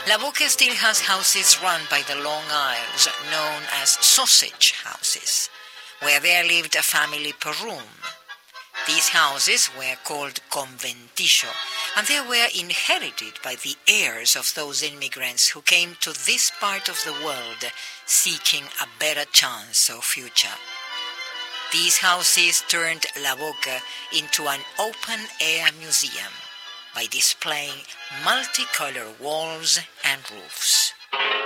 La Boca still has houses run by the Long Isles known as sausage houses, where there lived a family per room. These houses were called conventillo, and they were inherited by the heirs of those immigrants who came to this part of the world seeking a better chance of future. These houses turned La Boca into an open-air museum by displaying multicolored walls and roofs.